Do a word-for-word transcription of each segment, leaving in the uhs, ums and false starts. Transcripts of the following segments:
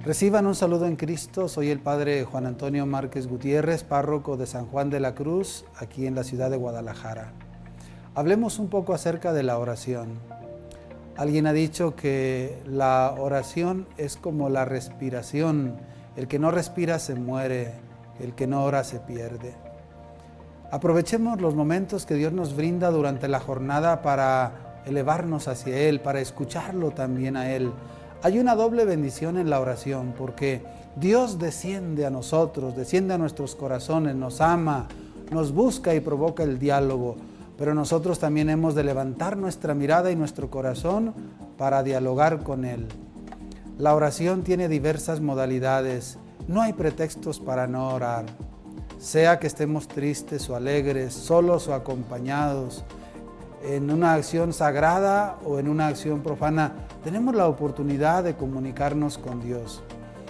Reciban un saludo en Cristo. Soy el Padre Juan Antonio Márquez Gutiérrez, párroco de San Juan de la Cruz, aquí en la ciudad de Guadalajara. Hablemos un poco acerca de la oración. Alguien ha dicho que la oración es como la respiración. El que no respira se muere, el que no ora se pierde. Aprovechemos los momentos que Dios nos brinda durante la jornada para elevarnos hacia Él, para escucharlo también a Él. Hay una doble bendición en la oración, porque Dios desciende a nosotros, desciende a nuestros corazones, nos ama, nos busca y provoca el diálogo, pero nosotros también hemos de levantar nuestra mirada y nuestro corazón para dialogar con Él. La oración tiene diversas modalidades, no hay pretextos para no orar. Sea que estemos tristes o alegres, solos o acompañados, en una acción sagrada o en una acción profana, tenemos la oportunidad de comunicarnos con Dios.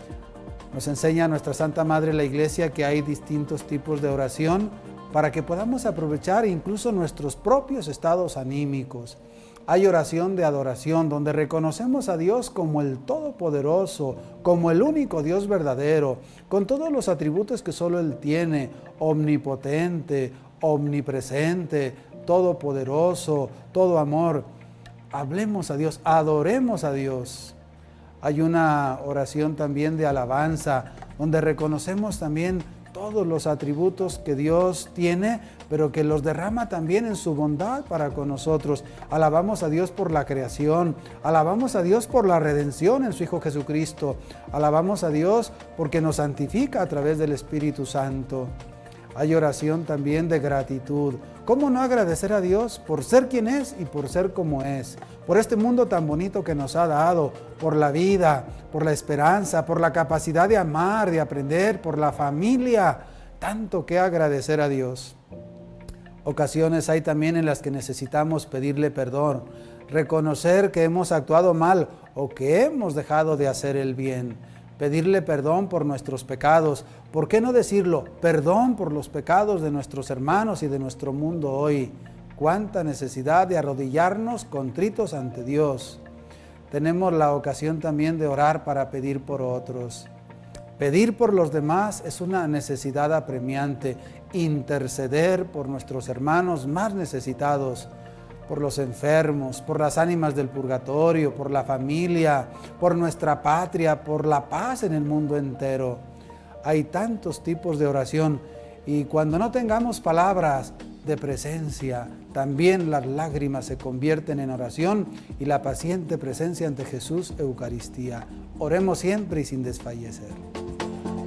Nos enseña nuestra Santa Madre la Iglesia que hay distintos tipos de oración para que podamos aprovechar incluso nuestros propios estados anímicos. Hay oración de adoración, donde reconocemos a Dios como el Todopoderoso, como el único Dios verdadero, con todos los atributos que solo Él tiene: omnipotente, omnipresente, todopoderoso, todo amor. Hablemos a Dios, adoremos a Dios. Hay una oración también de alabanza, donde reconocemos también todos los atributos que Dios tiene, pero que los derrama también en su bondad para con nosotros. Alabamos a Dios por la creación, alabamos a Dios por la redención en su Hijo Jesucristo, alabamos a Dios porque nos santifica a través del Espíritu Santo. Hay oración también de gratitud. ¿Cómo no agradecer a Dios por ser quien es y por ser como es? Por este mundo tan bonito que nos ha dado, por la vida, por la esperanza, por la capacidad de amar, de aprender, por la familia. Tanto que agradecer a Dios. Ocasiones hay también en las que necesitamos pedirle perdón, reconocer que hemos actuado mal o que hemos dejado de hacer el bien. Pedirle perdón por nuestros pecados. ¿Por qué no decirlo? Perdón por los pecados de nuestros hermanos y de nuestro mundo hoy. Cuánta necesidad de arrodillarnos contritos ante Dios. Tenemos la ocasión también de orar para pedir por otros. Pedir por los demás es una necesidad apremiante. Interceder por nuestros hermanos más necesitados, por los enfermos, por las ánimas del purgatorio, por la familia, por nuestra patria, por la paz en el mundo entero. Hay tantos tipos de oración, y cuando no tengamos palabras de presencia, también las lágrimas se convierten en oración y la paciente presencia ante Jesús, Eucaristía. Oremos siempre y sin desfallecer.